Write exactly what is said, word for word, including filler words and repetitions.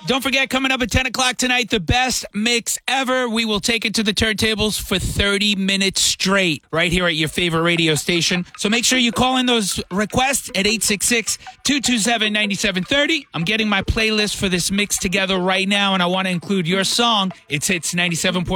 Don't forget, coming up at ten o'clock tonight, the best mix ever. We will take it to the turntables for thirty minutes straight right here at your favorite radio station. So make sure you call in those requests at eight six six, two two seven, nine seven three zero. I'm getting my playlist for this mix together right now, and I want to include your song. It's Hits ninety-seven point